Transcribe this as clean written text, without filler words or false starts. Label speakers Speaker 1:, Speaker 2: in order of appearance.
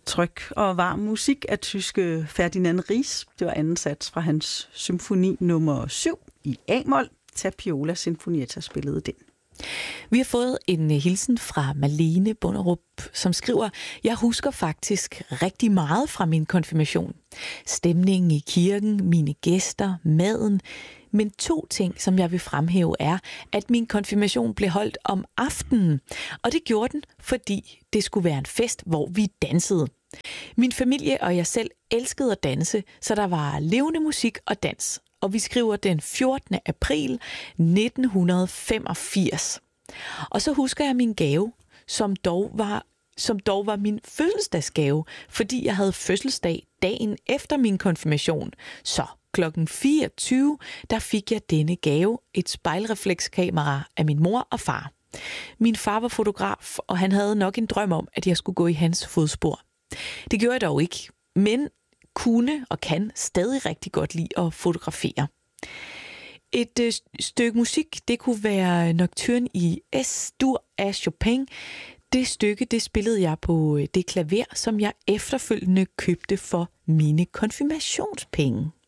Speaker 1: tryg og varm musik af tyske Ferdinand Ries. Det var anden sats fra hans symfoni nummer 7 i A-mol. Tapiola Sinfonietta spillede den.
Speaker 2: Vi har fået en hilsen fra Malene Bunderup, som skriver: Jeg husker faktisk rigtig meget fra min konfirmation. Stemningen i kirken, mine gæster, maden. Men 2 ting, som jeg vil fremhæve, er, at min konfirmation blev holdt om aftenen. Og det gjorde den, fordi det skulle være en fest, hvor vi dansede. Min familie og jeg selv elskede at danse, så der var levende musik og dans. Og vi skriver den 14. april 1985. Og så husker jeg min gave, som dog var min fødselsdagsgave, fordi jeg havde fødselsdag dagen efter min konfirmation. Så klokken 24, der fik jeg denne gave, et spejlreflekskamera af min mor og far. Min far var fotograf, og han havde nok en drøm om, at jeg skulle gå i hans fodspor. Det gjorde jeg dog ikke, men kunne og kan stadig rigtig godt lide at fotografere. Et stykke musik, det kunne være Nocturne i S-dur af Chopin. Det stykke, det spillede jeg på det klaver, som jeg efterfølgende købte for mine konfirmationspenge.